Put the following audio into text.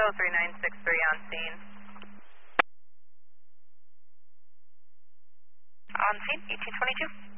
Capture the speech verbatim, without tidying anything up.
oh three nine six three on scene. On scene, eighteen twenty-two.